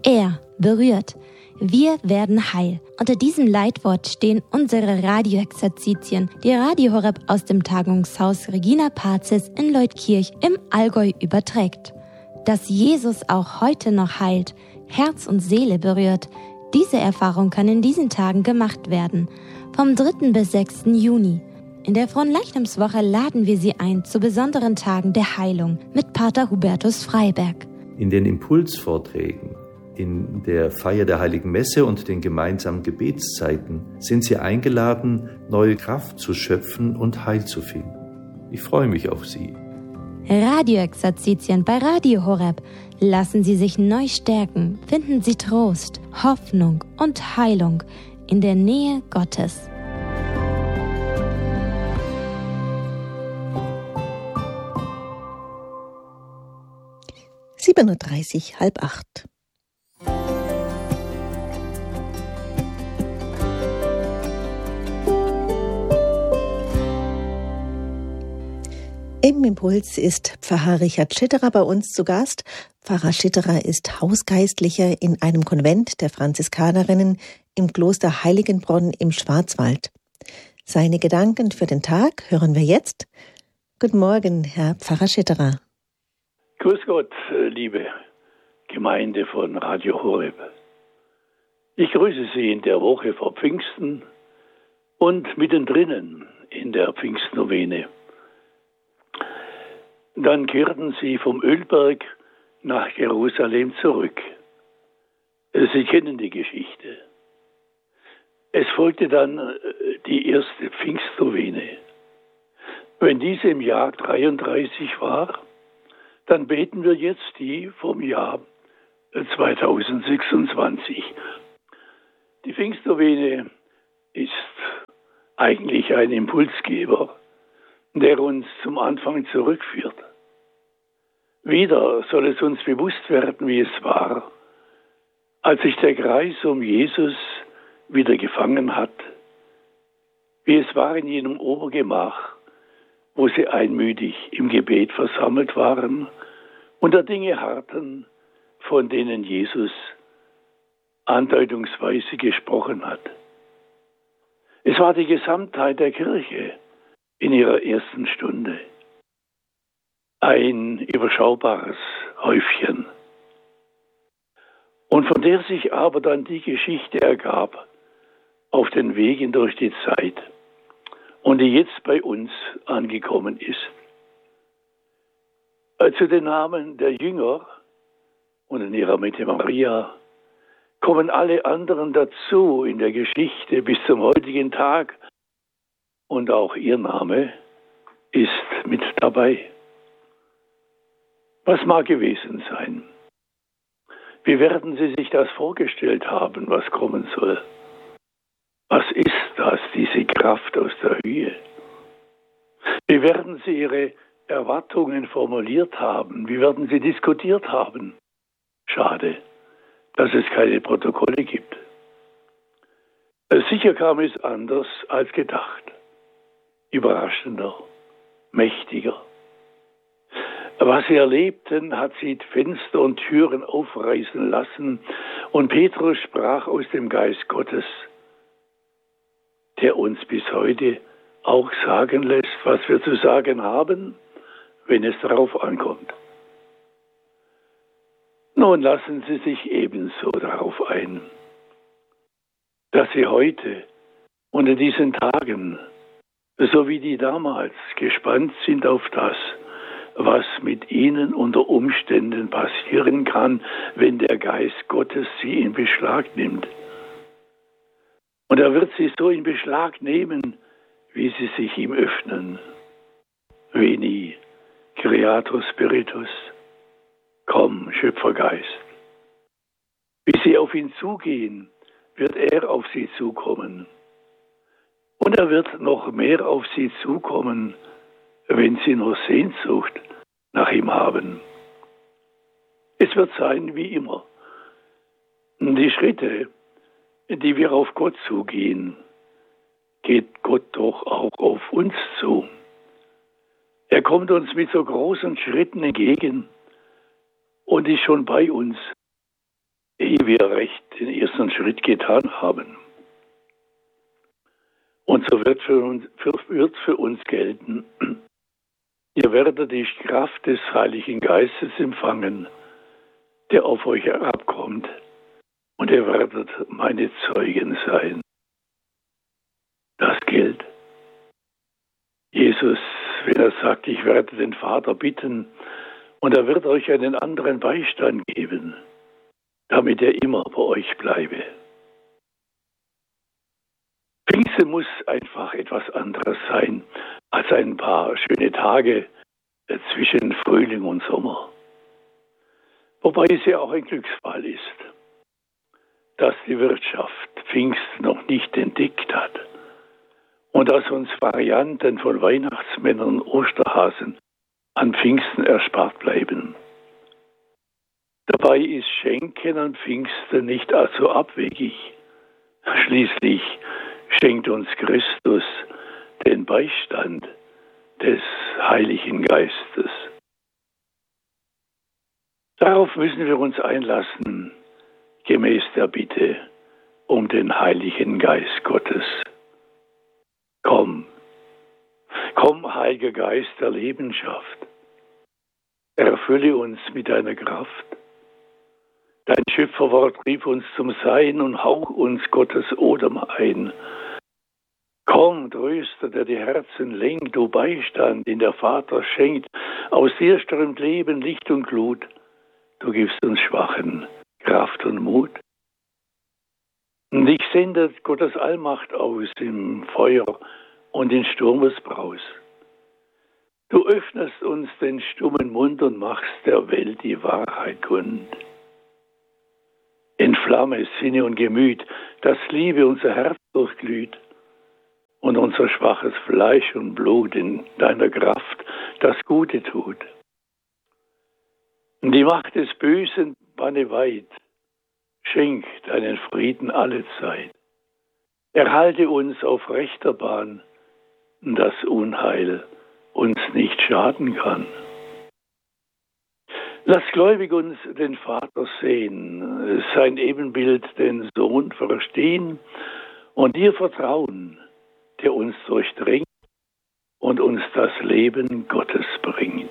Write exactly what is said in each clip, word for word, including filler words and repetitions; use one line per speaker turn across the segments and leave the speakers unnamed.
Er berührt. Wir werden heil. Unter diesem Leitwort stehen unsere Radioexerzitien, die Radio Horeb aus dem Tagungshaus Regina Pazis in Leutkirch im Allgäu überträgt. Dass Jesus auch heute noch heilt, Herz und Seele berührt, diese Erfahrung kann in diesen Tagen gemacht werden. Vom dritten bis sechsten Juni. In der Fronleichnamswoche laden wir Sie ein zu besonderen Tagen der Heilung mit Pater Hubertus Freiberg.
In den Impulsvorträgen, in der Feier der Heiligen Messe und den gemeinsamen Gebetszeiten sind Sie eingeladen, neue Kraft zu schöpfen und Heil zu finden. Ich freue mich auf Sie.
Radioexerzitien bei Radio Horeb. Lassen Sie sich neu stärken, finden Sie Trost, Hoffnung und Heilung in der Nähe Gottes.
sieben Uhr dreißig, halb acht. Im Impuls ist Pfarrer Richard Schitterer bei uns zu Gast. Pfarrer Schitterer ist Hausgeistlicher in einem Konvent der Franziskanerinnen im Kloster Heiligenbronn im Schwarzwald. Seine Gedanken für den Tag hören wir jetzt. Guten Morgen, Herr Pfarrer Schitterer.
Grüß Gott, liebe Gemeinde von Radio Horeb. Ich grüße Sie in der Woche vor Pfingsten und mittendrin in der Pfingstnovene. Dann kehrten sie vom Ölberg nach Jerusalem zurück. Sie kennen die Geschichte. Es folgte dann die erste Pfingstnovene. Wenn diese im Jahr dreiunddreißig war, dann beten wir jetzt die vom Jahr zweitausendsechsundzwanzig. Die Pfingstnovene ist eigentlich ein Impulsgeber, der uns zum Anfang zurückführt. Wieder soll es uns bewusst werden, wie es war, als sich der Kreis um Jesus wieder gefangen hat, wie es war in jenem Obergemach, wo sie einmütig im Gebet versammelt waren und der Dinge harrten, von denen Jesus andeutungsweise gesprochen hat. Es war die Gesamtheit der Kirche in ihrer ersten Stunde. Ein überschaubares Häufchen. Und von der sich aber dann die Geschichte ergab, auf den Wegen durch die Zeit und die jetzt bei uns angekommen ist. Zu den Namen der Jünger und in ihrer Mitte Maria kommen alle anderen dazu in der Geschichte bis zum heutigen Tag. Und auch ihr Name ist mit dabei. Was mag gewesen sein? Wie werden Sie sich das vorgestellt haben, was kommen soll? Was ist das, diese Kraft aus der Höhe? Wie werden Sie Ihre Erwartungen formuliert haben? Wie werden Sie diskutiert haben? Schade, dass es keine Protokolle gibt. Sicher kam es anders als gedacht. Überraschender, mächtiger. Was sie erlebten, hat sie Fenster und Türen aufreißen lassen, und Petrus sprach aus dem Geist Gottes, der uns bis heute auch sagen lässt, was wir zu sagen haben, wenn es darauf ankommt. Nun lassen Sie sich ebenso darauf ein, dass Sie heute und in diesen Tagen, so wie die damals, gespannt sind auf das, was mit ihnen unter Umständen passieren kann, wenn der Geist Gottes sie in Beschlag nimmt. Und er wird sie so in Beschlag nehmen, wie sie sich ihm öffnen. Veni, Creator Spiritus, komm, Schöpfergeist. Wie sie auf ihn zugehen, wird er auf sie zukommen. Und er wird noch mehr auf sie zukommen, wenn sie nur Sehnsucht nach ihm haben. Es wird sein wie immer. Die Schritte, die wir auf Gott zugehen, geht Gott doch auch auf uns zu. Er kommt uns mit so großen Schritten entgegen und ist schon bei uns. ehe wir recht den ersten Schritt getan haben. Und so wird für uns, für, wird für uns gelten, ihr werdet die Kraft des Heiligen Geistes empfangen, der auf euch herabkommt, und ihr werdet meine Zeugen sein. Das gilt. Jesus, wenn er sagt, ich werde den Vater bitten, und er wird euch einen anderen Beistand geben, damit er immer bei euch bleibe. Pfingsten muss einfach etwas anderes sein als ein paar schöne Tage zwischen Frühling und Sommer. Wobei es ja auch ein Glücksfall ist, dass die Wirtschaft Pfingsten noch nicht entdeckt hat und dass uns Varianten von Weihnachtsmännern und Osterhasen an Pfingsten erspart bleiben. Dabei ist Schenken an Pfingsten nicht allzu abwegig. Schließlich schenkt uns Christus den Beistand des Heiligen Geistes. Darauf müssen wir uns einlassen, gemäß der Bitte um den Heiligen Geist Gottes. Komm, komm, Heiliger Geist der Lebenschaft, erfülle uns mit deiner Kraft. Dein Schöpferwort rief uns zum Sein und hauch uns Gottes Odem ein. Komm, Tröster, der die Herzen lenkt, du Beistand, den der Vater schenkt. Aus dir strömt Leben, Licht und Glut. Du gibst uns Schwachen Kraft und Mut. Und dich sendet Gottes Allmacht aus im Feuer und in Sturmesbraus. Du öffnest uns den stummen Mund und machst der Welt die Wahrheit kund. Entflamme Sinne und Gemüt, dass Liebe unser Herz durchglüht und unser schwaches Fleisch und Blut in deiner Kraft das Gute tut. Die Macht des Bösen banne weit, schenk deinen Frieden alle Zeit. Erhalte uns auf rechter Bahn, dass Unheil uns nicht schaden kann. Lass gläubig uns den Vater sehen, sein Ebenbild den Sohn verstehen und dir vertrauen, der uns durchdringt und uns das Leben Gottes bringt.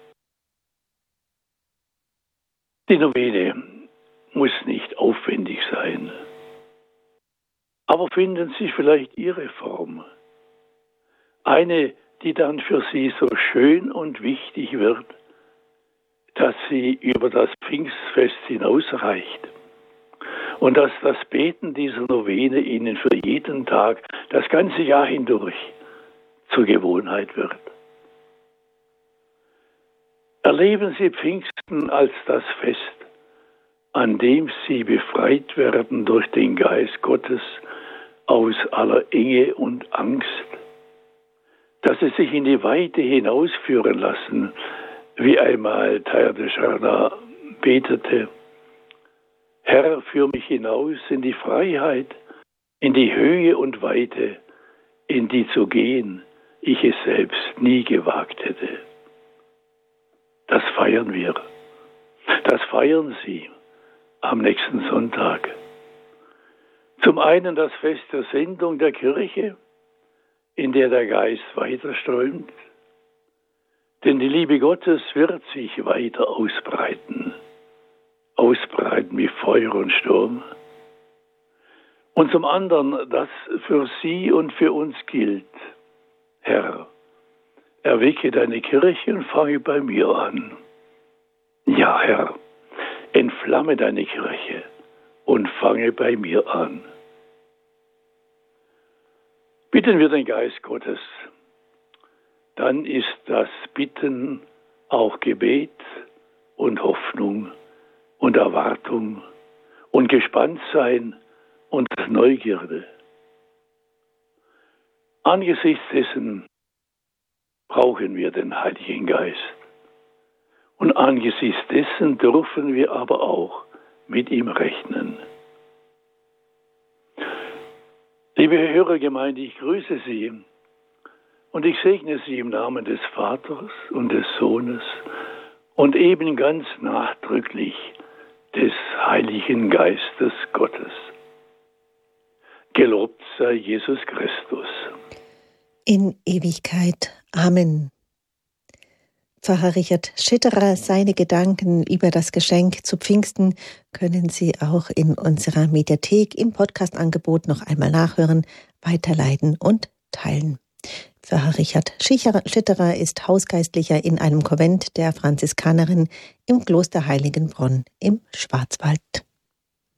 Die Novene muss nicht aufwendig sein, aber finden Sie vielleicht Ihre Form. Eine, die dann für Sie so schön und wichtig wird, dass sie über das Pfingstfest hinausreicht und dass das Beten dieser Novene Ihnen für jeden Tag, das ganze Jahr hindurch, zur Gewohnheit wird. Erleben Sie Pfingsten als das Fest, an dem Sie befreit werden durch den Geist Gottes aus aller Enge und Angst, dass Sie sich in die Weite hinausführen lassen, wie einmal Teilhard de Chardin betete: Herr, führ mich hinaus in die Freiheit, in die Höhe und Weite, in die zu gehen ich es selbst nie gewagt hätte. Das feiern wir. Das feiern Sie am nächsten Sonntag. Zum einen das Fest der Sendung der Kirche, in der der Geist weiterströmt, denn die Liebe Gottes wird sich weiter ausbreiten, ausbreiten wie Feuer und Sturm. Und zum anderen, das für Sie und für uns gilt: Herr, erwecke deine Kirche und fange bei mir an. Ja, Herr, entflamme deine Kirche und fange bei mir an. Bitten wir den Geist Gottes, dann ist das Bitten auch Gebet und Hoffnung und Erwartung und Gespanntsein und Neugierde. Angesichts dessen brauchen wir den Heiligen Geist. Und angesichts dessen dürfen wir aber auch mit ihm rechnen. Liebe Hörergemeinde, ich grüße Sie und ich segne Sie im Namen des Vaters und des Sohnes und eben ganz nachdrücklich des Heiligen Heiligen Geistes Gottes. Gelobt sei Jesus Christus.
In Ewigkeit. Amen. Pfarrer Richard Schitterer, seine Gedanken über das Geschenk zu Pfingsten können Sie auch in unserer Mediathek im Podcast-Angebot noch einmal nachhören, weiterleiten und teilen. Pfarrer Richard Schitterer ist Hausgeistlicher in einem Konvent der Franziskanerin im Kloster Heiligenbronn im Schwarzwald.